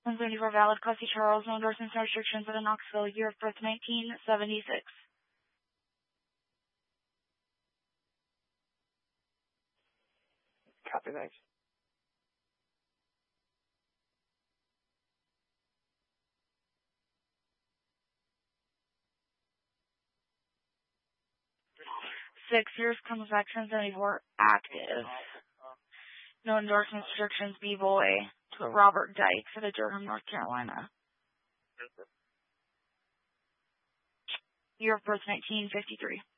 174 valid. Custody Charles. No endorsements, no restrictions at Knoxville. Year of birth 1976. Copy, thanks. Six years comes back 1074 active. No endorsements, restrictions, B-boy to Robert Dyke for the Durham, North Carolina. Year of birth 1953.